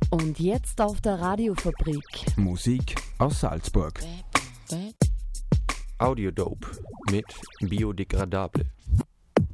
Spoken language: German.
Und jetzt auf der Radiofabrik. Musik aus Salzburg. Audiodope mit Biodegradable.